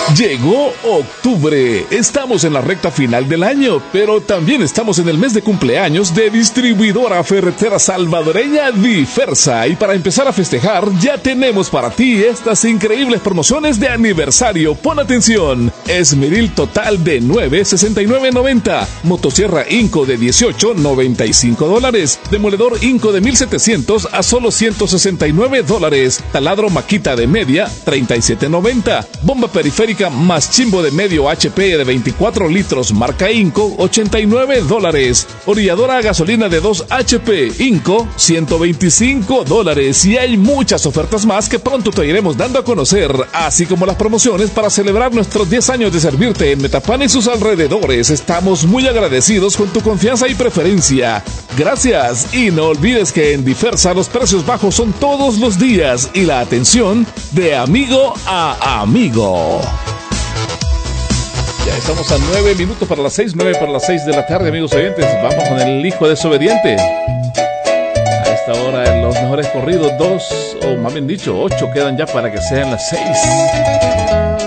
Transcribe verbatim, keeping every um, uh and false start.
Llegó octubre, estamos en la recta final del año, pero también estamos en el mes de cumpleaños de Distribuidora Ferretera Salvadoreña Diversa, y para empezar a festejar ya tenemos para ti estas increíbles promociones de aniversario. Pon atención: esmeril total de nueve, sesenta y nueve noventa, motosierra Inco de dieciocho, noventa y cinco dólares, demoledor Inco de mil setecientos a solo ciento sesenta y nueve dólares, taladro Makita de media, treinta y siete noventa, bomba periférica más chimbo de medio H P de veinticuatro litros marca Inco, ochenta y nueve dólares. Orilladora a gasolina de dos H P Inco, ciento veinticinco dólares. Y hay muchas ofertas más que pronto te iremos dando a conocer, así como las promociones para celebrar nuestros diez años de servirte en Metapan y sus alrededores. Estamos muy agradecidos con tu confianza y preferencia. Gracias, y no olvides que en Diversa los precios bajos son todos los días y la atención de amigo a amigo. Ya estamos a nueve minutos para las seis, nueve para las seis de la tarde, amigos oyentes. Vamos con el hijo desobediente. A esta hora, en los mejores corridos, dos, o más bien dicho, ocho quedan ya para que sean las seis.